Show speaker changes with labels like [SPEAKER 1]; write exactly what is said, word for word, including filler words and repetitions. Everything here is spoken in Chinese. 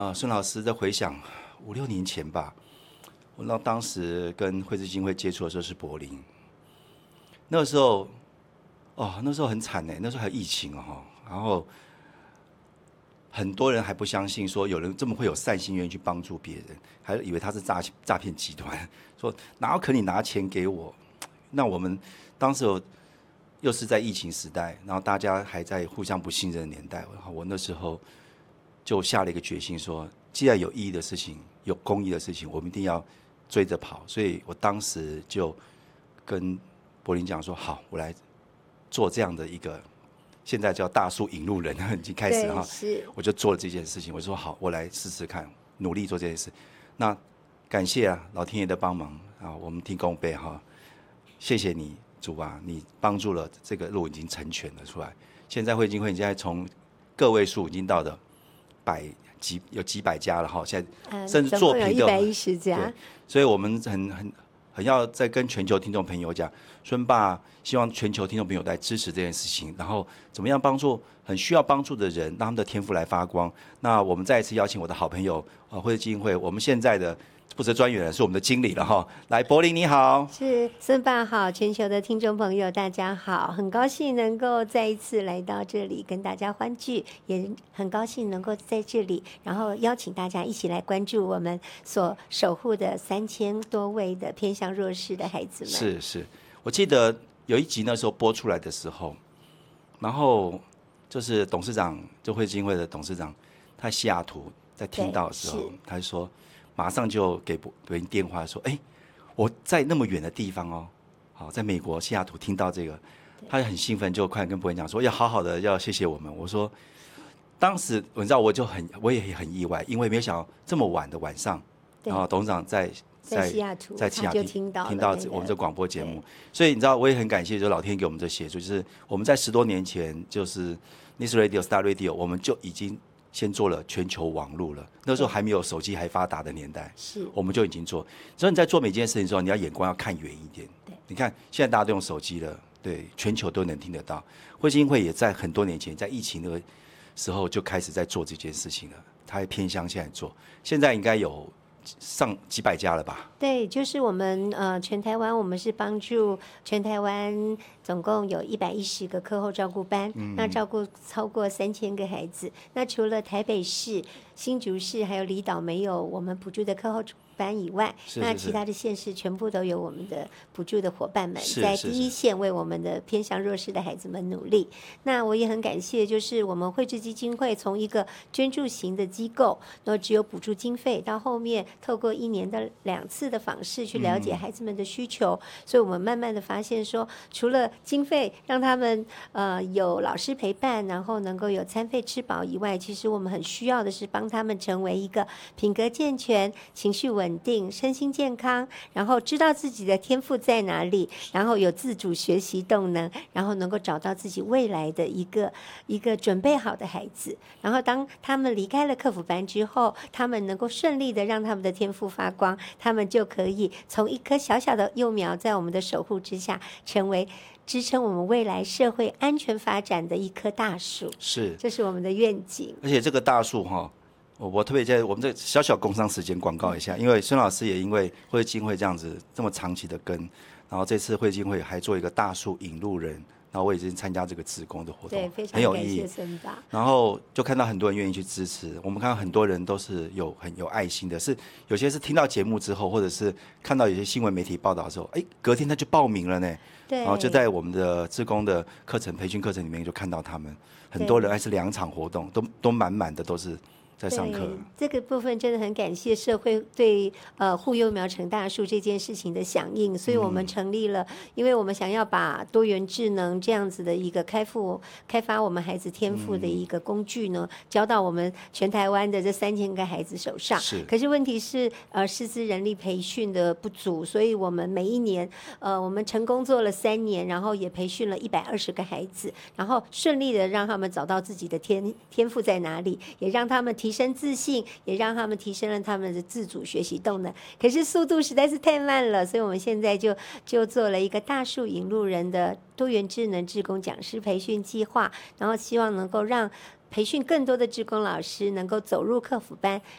[SPEAKER 1] 啊，孙老师在回想五六年前吧，我那当时跟惠智基金会接触的时候是柏林，那个时候，哦，那时候很惨呢，那时候还有疫情哦，然后很多人还不相信说有人这么会有善心愿意去帮助别人，还以为他是诈诈骗集团，说哪有可能你拿钱给我？那我们当时有又是在疫情时代，然后大家还在互相不信任的年代，然后我那时候就下了一个决心说，既然有意义的事情、有公益的事情，我们一定要追着跑。所以我当时就跟柏林讲说，好，我来做这样的一个，现在叫大树引路人，已经开始哈，我就做了这件事情。我说好，我来试试看，努力做这件事。那感谢啊，老天爷的帮忙啊，我们听公杯哈，谢谢你主啊，你帮助了这个路已经成全了出来。现在惠基金会现在从个位数已经到了百几有几百家了哈，现在甚至作品都
[SPEAKER 2] 有一百一十家，
[SPEAKER 1] 所以我们很很很要再跟全球听众朋友讲，孙爸希望全球听众朋友来支持这件事情，然后怎么样帮助很需要帮助的人，让他们的天赋来发光。那我们再一次邀请我的好朋友呃惠智基金会，我们现在的负责专员是我们的经理了哈，来柏林你好，
[SPEAKER 2] 是孙爸好，全球的听众朋友大家好，很高兴能够再一次来到这里跟大家欢聚，也很高兴能够在这里，然后邀请大家一起来关注我们所守护的三千多位的偏向弱势的孩子们。
[SPEAKER 1] 是是，我记得有一集那时候播出来的时候，然后就是董事长，就惠智基金会的董事长，他在西雅图在听到的时候，他就说。马上就给别人电话说：“哎，我在那么远的地方哦，好，在美国西雅图听到这个，他很兴奋，就快跟别人讲说要好好的要谢谢我们。”我说，当时你知道我就很我也很意外，因为没有想到这么晚的晚上，然后董事长在
[SPEAKER 2] 在西雅图，
[SPEAKER 1] 在西雅图
[SPEAKER 2] 听到
[SPEAKER 1] 听到我们这广播节目，所以你知道我也很感谢，就老天给我们这协助，就是我们在十多年前就是 News Radio、Star Radio， 我们就已经。先做了全球网路了，那时候还没有手机还发达的年代，
[SPEAKER 2] 是
[SPEAKER 1] 我们就已经做。所以你在做每件事情的时候，你要眼光要看远一点。你看现在大家都用手机了，对，全球都能听得到。惠基金会也在很多年前，在疫情的时候就开始在做这件事情了，它还偏向现在做，现在应该有上几百家了吧？
[SPEAKER 2] 对，就是我们呃全台湾，我们是帮助全台湾总共有一百一十个课后照顾班，嗯、那照顾超过三千个孩子。那除了台北市、新竹市还有离岛没有我们补助的课后班以外，
[SPEAKER 1] 是是是
[SPEAKER 2] 那其他的县市全部都有我们的补助的伙伴们
[SPEAKER 1] 是
[SPEAKER 2] 在第一线为我们的偏向弱势的孩子们努力。那我也很感谢，就是我们惠智基金会从一个捐助型的机构，然后只有补助经费，到后面透过一年的两次的访视去了解孩子们的需求，嗯、所以我们慢慢的发现说，除了经费让他们呃有老师陪伴，然后能够有餐费吃饱以外，其实我们很需要的是帮他们成为一个品格健全、情绪稳定、身心健康，然后知道自己的天赋在哪里，然后有自主学习动能，然后能够找到自己未来的一个一个准备好的孩子。然后当他们离开了客服班之后，他们能够顺利的让他们的天赋发光，他们就可以从一颗小小的幼苗，在我们的守护之下，成为支撑我们未来社会安全发展的一棵大树。
[SPEAKER 1] 是，
[SPEAKER 2] 这是我们的愿景。
[SPEAKER 1] 而且这个大树哈，我我特别在我们这小小工商时间广告一下，因为孙老师也因为惠基金会这样子这么长期的跟，然后这次惠基金会还做一个大树引路人，然后我已经参加这个志工的活动，
[SPEAKER 2] 对，非常
[SPEAKER 1] 很有意义。然后就看到很多人愿意去支持，我们看到很多人都是有很有爱心的，是有些是听到节目之后，或者是看到有些新闻媒体报道的时候，哎，隔天他就报名了呢。然后就在我们的志工的课程培训课程里面就看到他们很多人，还是两场活动都都满满的都是在上课。
[SPEAKER 2] 这个部分真的很感谢社会对呃护幼苗成大树这件事情的响应，所以我们成立了，嗯、因为我们想要把多元智能这样子的一个开复开发我们孩子天赋的一个工具呢，嗯、交到我们全台湾的这三千个孩子手上。
[SPEAKER 1] 是，
[SPEAKER 2] 可是问题是呃师资人力培训的不足，所以我们每一年呃我们成功做了三年，然后也培训了一百二十个孩子，然后顺利的让他们找到自己的天天赋在哪里，也让他们提。提升自信，也让他们提升了他们的自主学习动能。可是速度实在是太慢了，所以我们现在就就做了一个大树引路人的多元智能志工讲师培训计划，然后希望能够让培训更多的志工老师能够走入客服班，